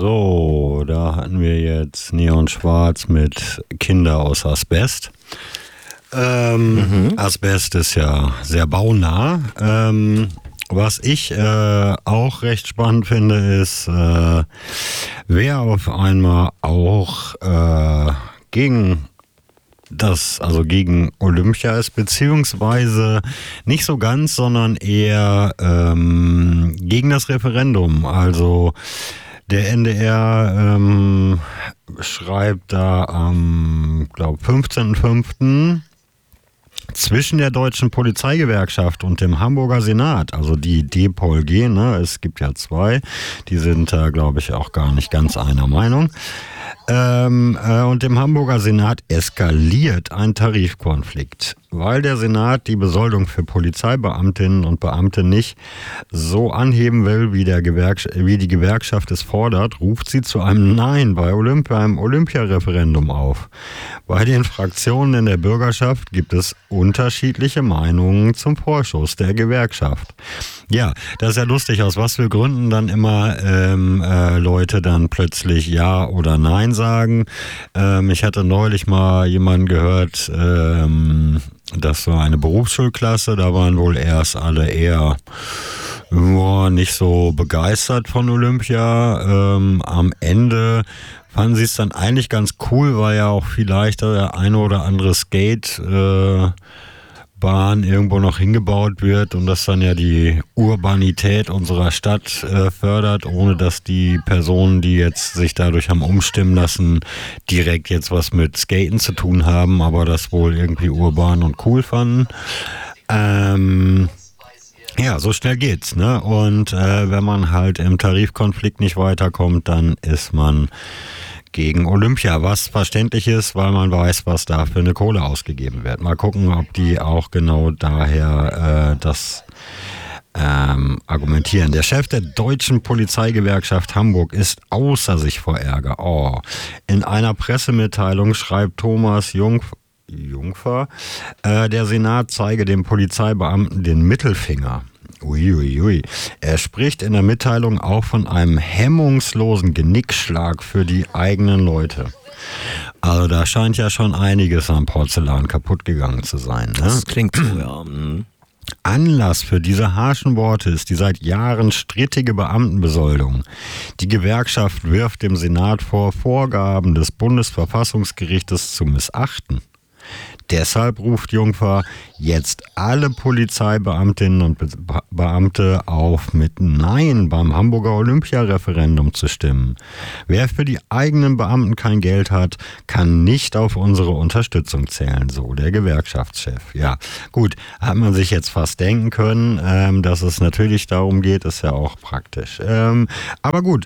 So, da hatten wir jetzt Neon Schwarz mit Kinder aus Asbest. Asbest ist ja sehr baunah. Was ich auch recht spannend finde, ist, wer auf einmal auch gegen Olympia ist, beziehungsweise nicht so ganz, sondern eher gegen das Referendum. Also der NDR schreibt da am, 15.05. zwischen der Deutschen Polizeigewerkschaft und dem Hamburger Senat, also die DPOLG, ne, es gibt ja zwei, die sind da, glaube ich, auch gar nicht ganz einer Meinung. Und dem Hamburger Senat eskaliert ein Tarifkonflikt, weil der Senat die Besoldung für Polizeibeamtinnen und Beamte nicht so anheben will, wie die Gewerkschaft es fordert, ruft sie zu einem Nein bei einem Olympiareferendum auf. Bei den Fraktionen in der Bürgerschaft gibt es unterschiedliche Meinungen zum Vorschuss der Gewerkschaft. Ja, das ist ja lustig, aus was für Gründen dann immer Leute dann plötzlich Ja oder Nein sagen. Ich hatte neulich mal jemanden gehört, das war eine Berufsschulklasse, da waren wohl erst alle eher nicht so begeistert von Olympia. Am Ende fanden sie es dann eigentlich ganz cool, weil ja auch vielleicht der eine oder andere Skate Bahn irgendwo noch hingebaut wird und das dann ja die Urbanität unserer Stadt fördert, ohne dass die Personen, die jetzt sich dadurch haben umstimmen lassen, direkt jetzt was mit Skaten zu tun haben, aber das wohl irgendwie urban und cool fanden. Ja, so schnell geht's, ne? Und wenn man halt im Tarifkonflikt nicht weiterkommt, dann ist man gegen Olympia, was verständlich ist, weil man weiß, was da für eine Kohle ausgegeben wird. Mal gucken, ob die auch genau daher das argumentieren. Der Chef der Deutschen Polizeigewerkschaft Hamburg ist außer sich vor Ärger. Oh. In einer Pressemitteilung schreibt Thomas Jungfer, der Senat zeige dem Polizeibeamten den Mittelfinger. Uiuiui. Er spricht in der Mitteilung auch von einem hemmungslosen Genickschlag für die eigenen Leute. Also da scheint ja schon einiges am Porzellan kaputt gegangen zu sein. Ne? Das klingt so, ja. Anlass für diese harschen Worte ist die seit Jahren strittige Beamtenbesoldung. Die Gewerkschaft wirft dem Senat vor, Vorgaben des Bundesverfassungsgerichtes zu missachten. Deshalb ruft Jungfer jetzt alle Polizeibeamtinnen und Beamte auf, mit Nein beim Hamburger Olympiareferendum zu stimmen. Wer für die eigenen Beamten kein Geld hat, kann nicht auf unsere Unterstützung zählen, so der Gewerkschaftschef. Ja, gut, hat man sich jetzt fast denken können, dass es natürlich darum geht, ist ja auch praktisch. Aber gut,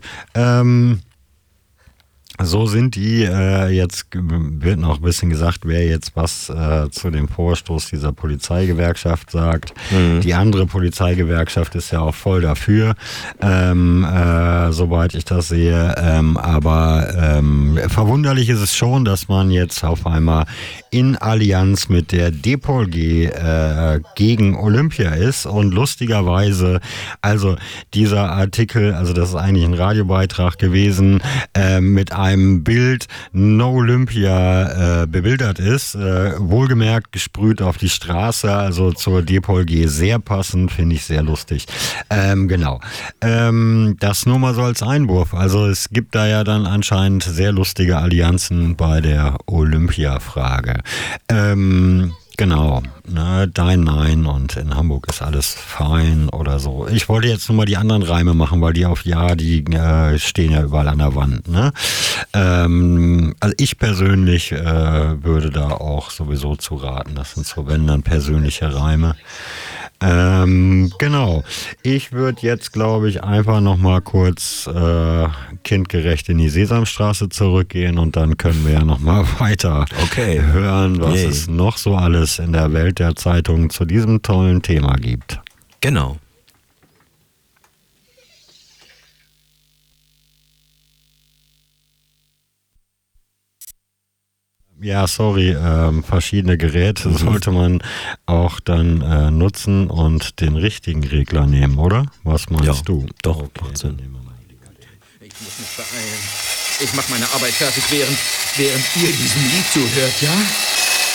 so sind die, jetzt wird noch ein bisschen gesagt, wer jetzt was zu dem Vorstoß dieser Polizeigewerkschaft sagt. Die andere Polizeigewerkschaft ist ja auch voll dafür, soweit ich das sehe. Aber verwunderlich ist es schon, dass man jetzt auf einmal in Allianz mit der DPOLG gegen Olympia ist. Und lustigerweise, also dieser Artikel, also das ist eigentlich ein Radiobeitrag gewesen, mit einem Bild No Olympia bebildert ist, wohlgemerkt gesprüht auf die Straße, also zur DPOLG sehr passend, finde ich sehr lustig. Genau. Das nur mal so als Einwurf. Also es gibt da ja dann anscheinend sehr lustige Allianzen bei der Olympia-Frage. Genau, ne, dein Nein und in Hamburg ist alles fein oder so. Ich wollte jetzt nur mal die anderen Reime machen, weil die auf Ja, die stehen ja überall an der Wand. Ne? Also ich persönlich würde da auch sowieso zu raten. Das sind so, wenn dann persönliche Reime. Genau. Ich würde jetzt, glaube ich, einfach nochmal kurz kindgerecht in die Sesamstraße zurückgehen und dann können wir ja nochmal weiter hören, was es noch so alles in der Welt der Zeitungen zu diesem tollen Thema gibt. Genau. Ja, sorry, verschiedene Geräte sollte man auch dann nutzen und den richtigen Regler nehmen, oder? Was meinst du? Doch, okay, macht Sinn. Ich muss mich beeilen. Ich mache meine Arbeit fertig, während ihr diesem Lied zuhört, ja?